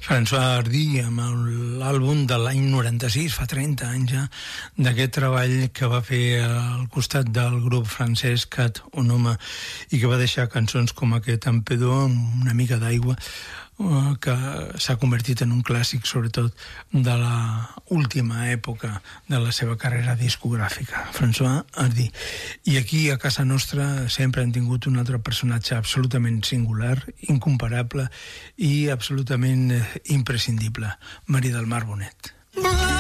François Hardy, amb l'àlbum de l'any 96, fa 30 anys ja, d'aquest treball que va fer al costat del grup francès Cat Un Home, i que va deixar cançons com aquest Ampedor, amb una mica d'aigua, que s'ha convertit en un clàssic, sobretot de la última època de la seva carrera discogràfica, François Hardy. I aquí a casa nostra sempre hem tingut un altre personatge absolutament singular, incomparable i absolutament imprescindible, Maria del Mar Bonet.